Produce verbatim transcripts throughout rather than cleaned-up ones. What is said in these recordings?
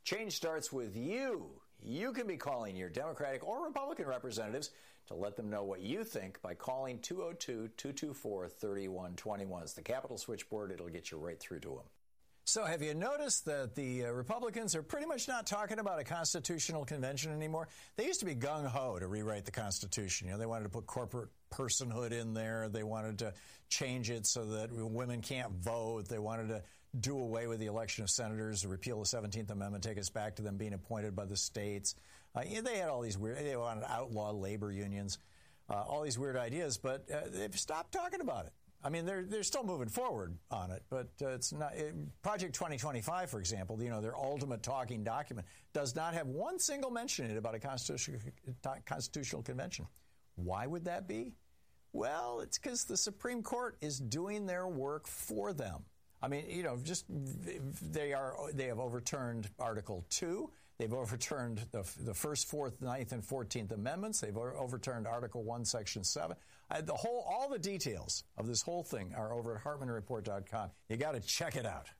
Change starts with you. You can be calling your Democratic or Republican representatives to let them know what you think by calling two oh two, two two four, three one two one. It's the Capitol switchboard. It'll get you right through to them. So have you noticed that the uh, Republicans are pretty much not talking about a constitutional convention anymore? They used to be gung-ho to rewrite the Constitution. You know, they wanted to put corporate personhood in there. They wanted to change it so that women can't vote. They wanted to do away with the election of senators, repeal the seventeenth Amendment, take us back to them being appointed by the states. Uh, yeah, they had all these weird, they wanted to outlaw labor unions, uh, all these weird ideas, but uh, they've stopped talking about it. I mean, they're they're still moving forward on it, but uh, it's not. It, Project twenty twenty-five, for example, you know, their ultimate talking document does not have one single mention in it about a constitutional constitutional convention. Why would that be? Well, it's because the Supreme Court is doing their work for them. I mean, you know, just they are they have overturned Article two. They've overturned the, the first, fourth, ninth, and fourteenth Amendments. They've overturned Article one, Section seven. Uh, the whole, all the details of this whole thing are over at Hartmann Report dot com. You got to check it out.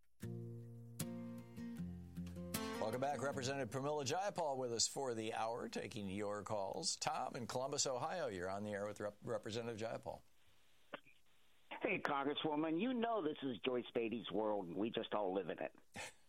Welcome back. Representative Pramila Jayapal with us for the hour, taking your calls. Tom in Columbus, Ohio, you're on the air with Rep- Representative Jayapal. Hey, Congresswoman, you know this is Joyce Beatty's world, and we just all live in it.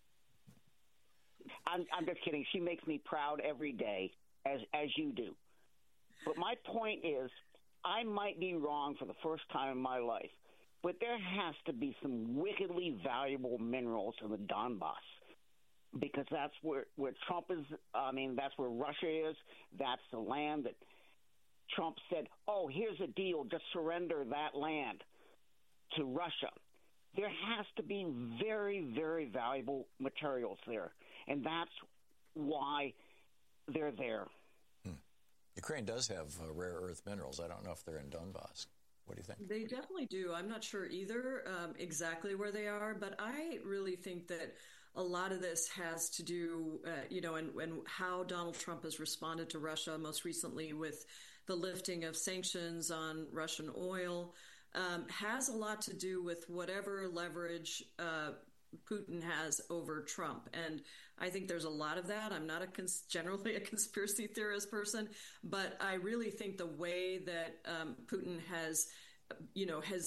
I'm, I'm just kidding. She makes me proud every day, as as you do. But my point is, I might be wrong for the first time in my life, but there has to be some wickedly valuable minerals in the Donbass, because that's where, where Trump is. I mean, that's where Russia is. That's the land that Trump said, oh, here's a deal, just surrender that land to Russia. There has to be very, very valuable materials there, and that's why they're there. Hmm. Ukraine does have uh, rare earth minerals. I don't know if they're in Donbass. What do you think? They definitely do. I'm not sure either um, exactly where they are, but I really think that a lot of this has to do, uh, you know, and, and how Donald Trump has responded to Russia, most recently with the lifting of sanctions on Russian oil, um, has a lot to do with whatever leverage uh, Putin has over Trump. And I think there's a lot of that. I'm not a cons- generally a conspiracy theorist person, but I really think the way that um, Putin has, you know, has